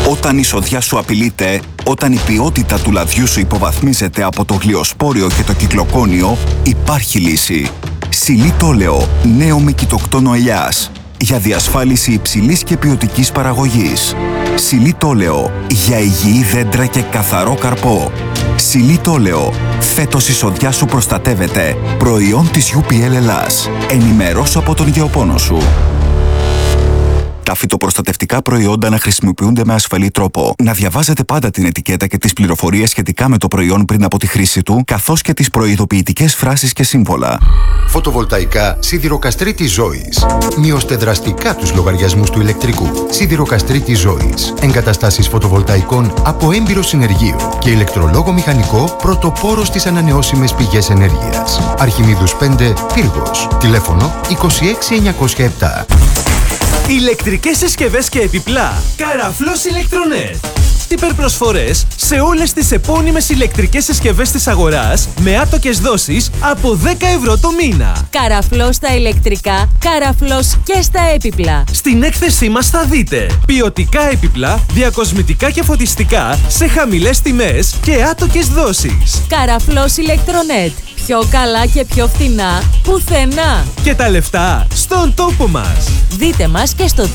Όταν η σοδιά σου απειλείται, όταν η ποιότητα του λαδιού σου υποβαθμίζεται από το γλιοσπόριο και το κυκλοκόνιο, υπάρχει λύση. Xylitoleo, νέο με κοιτοκτόνο ελιάς. Για διασφάλιση υψηλής και ποιοτικής παραγωγής. Xylitoleo, για υγιή δέντρα και καθαρό καρπό. Xylitoleo, φέτος η σοδιά σου προστατεύεται. Προϊόν της UPL Ελλάς. Ενημερώσου από τον γεωπόνο σου. Τα φυτοπροστατευτικά προϊόντα να χρησιμοποιούνται με ασφαλή τρόπο. Να διαβάζετε πάντα την ετικέτα και τις πληροφορίες σχετικά με το προϊόν πριν από τη χρήση του, καθώς και τις προειδοποιητικές φράσεις και σύμβολα. Φωτοβολταϊκά Σιδηροκαστρίτη Ζωής. Μειώστε δραστικά τους λογαριασμούς του ηλεκτρικού. Σιδηροκαστρίτη Ζωής. Εγκαταστάσεις φωτοβολταϊκών από έμπειρο συνεργείο και ηλεκτρολόγο μηχανικό πρωτοπόρο στις ανανεώσιμες πηγές ενέργειας. Αρχιμίδους 5, Πύργος. Τηλέφωνο 26907. Ηλεκτρικές συσκευές και επιπλά. Καραφλός Ηλεκτρονέτ. Υπερπροσφορές σε όλες τις επώνυμες ηλεκτρικές συσκευές της αγοράς με άτοκες δόσεις από 10 ευρώ το μήνα. Καραφλός στα ηλεκτρικά, καραφλός και στα έπιπλα. Στην έκθεσή μας θα δείτε ποιοτικά έπιπλα, διακοσμητικά και φωτιστικά σε χαμηλές τιμές και άτοκες δόσεις. Καραφλός Ηλεκτρονέτ. Πιο καλά και πιο φθηνά πουθενά. Και τα λεφτά στον τόπο μας. Δείτε μας και στο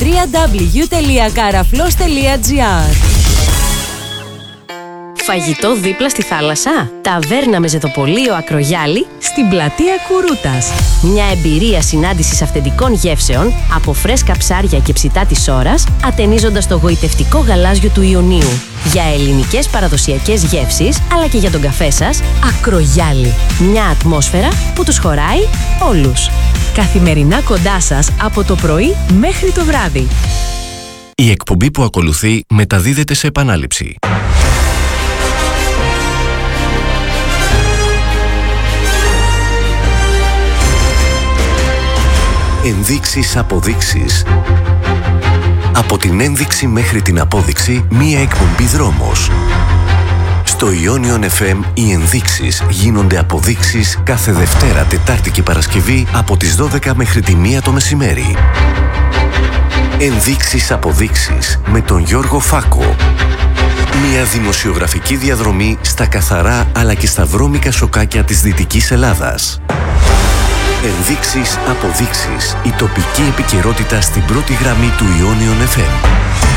www.karaflos.gr. Φαγητό δίπλα στη θάλασσα. Ταβέρνα με ζετοπολείο Ακρογιάλη στην πλατεία Κουρούτας. Μια εμπειρία συνάντησης αυθεντικών γεύσεων από φρέσκα ψάρια και ψητά της ώρας, ατενίζοντας το γοητευτικό γαλάζιο του Ιωνίου. Για ελληνικές παραδοσιακές γεύσεις, αλλά και για τον καφέ σας, Ακρογιάλη. Μια ατμόσφαιρα που τους χωράει όλους. Καθημερινά κοντά σας από το πρωί μέχρι το βράδυ. Η εκπομπή που ακολουθεί μεταδίδεται σε επανάληψη. Ενδείξεις, αποδείξεις. Από την ένδειξη μέχρι την απόδειξη, μία εκπομπή δρόμος. Στο Ionion FM οι ενδείξεις γίνονται αποδείξεις κάθε Δευτέρα, Τετάρτη και Παρασκευή από τις 12 μέχρι τη 1 το μεσημέρι. Ενδείξεις, αποδείξεις με τον Γιώργο Φάκο. Μια δημοσιογραφική διαδρομή στα καθαρά αλλά και στα βρώμικα σοκάκια της Δυτικής Ελλάδας. Ενδείξεις, αποδείξεις. Η τοπική επικαιρότητα στην πρώτη γραμμή του Ionion FM.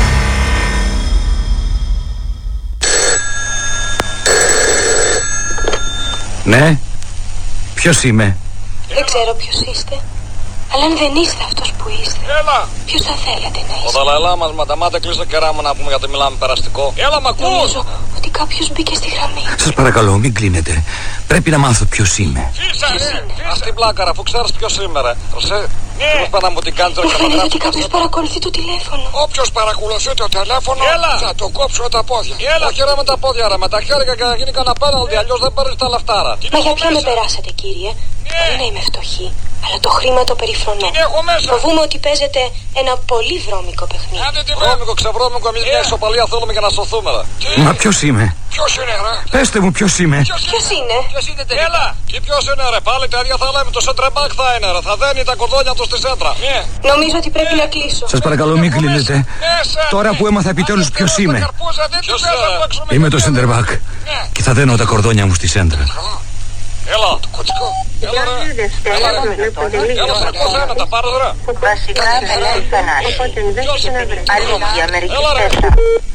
Ναι, ποιος είμαι? Δεν ξέρω ποιος είστε, αλλά αν δεν είστε αυτός που είστε, ποιος θα θέλατε να είστε? Ο Δαλαϊλάμας, μανταμάτε, κλείστε κερά μου να πούμε γιατί μιλάμε περαστικό. Έλα, μ' ακούς? Νομίζω ότι κάποιος μπήκε στη γραμμή. Σας παρακαλώ, μην κλείνετε. Πρέπει να μάθω ποιος είμαι. Ποιος είναι? Ας την πλάκα, αφού ξέρεις ποιος είμαι, ρε. Ρωσέ, πώς πάνε να μου την κάνεις, ρε. Μου φαίνεται ότι κάποιος παρακολουθεί το τηλέφωνο. Όποιος παρακολουθεί το τηλέφωνο, θα το κόψω τα πόδια. Όχι, ρε, με τα πόδια, ρε. Με τα χέρια και να γίνει κανένα πέναλτι, αλλιώς δεν παίρνεις τα λεφτάρα. Μα για ποιο με περάσατε, κύριε? Μπορεί να είμαι φτωχή, αλλά το χρήμα το περιφρονώ. Φοβούμαι ότι παίζετε ένα πολύ βρώμικο παιχνίδι. Βρώμικο, ξεβρώμικο, εμείς μια ισοπαλία θέλουμε για να σωθούμε, ρε. Μα ποιος είμαι? Ποιος είναι, ρε? Πέστε μου ποιος είμαι. Ποιος είναι? Έλα! Και ποιος είναι, ρε? Πάλι τα ίδια θα λέμε. Το σέντρεμπακ θα είναι, ρε. Θα δένει τα κορδόνια του στη σέντρα. Νομίζω ότι πρέπει να κλείσω. Σας παρακαλώ, μην κλείνετε. Τώρα που έμαθα επιτέλους ποιος είμαι. Είμαι το σέντερμπακ και θα δένω τα κορδόνια μου στη σέντρα. Έλα, το κοτσικό. Έλα, ρε. Έλα, ρε. Τα πάρω, ρε. Βασικά πελάει θανάση. Αλήθεια, μερική θέσα.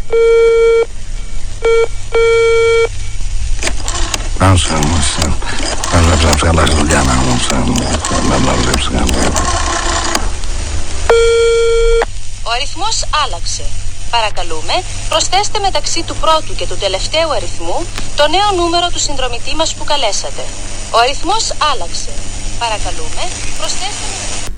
Ο αριθμός άλλαξε. Παρακαλούμε, προσθέστε μεταξύ του πρώτου και του τελευταίου αριθμού το νέο νούμερο του συνδρομητή μας που καλέσατε. Ο αριθμός άλλαξε. Παρακαλούμε, προσθέστε...